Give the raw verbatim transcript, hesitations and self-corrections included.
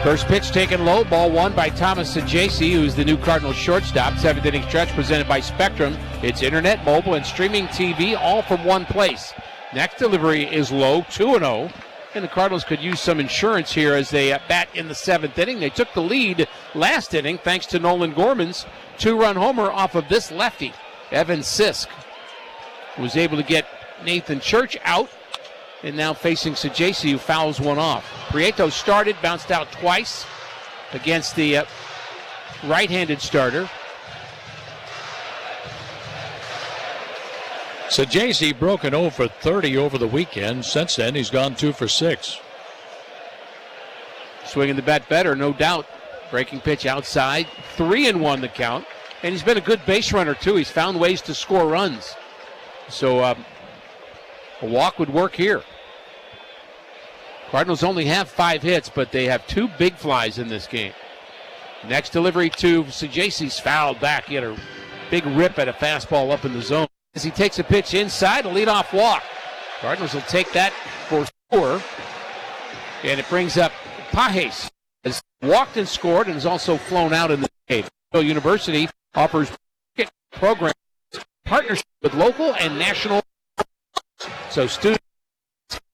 First pitch taken low, ball one by Thomas Sajaci, who's the new Cardinals shortstop. Seventh inning stretch presented by Spectrum. It's internet, mobile, and streaming T V, all from one place. Next delivery is low, two and oh. And the Cardinals could use some insurance here as they uh, bat in the seventh inning. They took the lead last inning thanks to Nolan Gorman's two-run homer off of this lefty. Evan Sisk was able to get Nathan Church out, and now facing Sajaci, who fouls one off. Prieto started, bounced out twice against the uh, right-handed starter. Sajaci broke an oh for thirty over the weekend. Since then, he's gone two for six. Swinging the bat better, no doubt. Breaking pitch outside, three and one the count. And he's been a good base runner, too. He's found ways to score runs. So um, a walk would work here. Cardinals only have five hits, but they have two big flies in this game. Next delivery to Sajaci's fouled back. He had a big rip at a fastball up in the zone. As he takes a pitch inside, a leadoff walk. Cardinals will take that for sure. And it brings up Pages. Has walked and scored and has also flown out in the game. University offers programs partnership with local and national. So students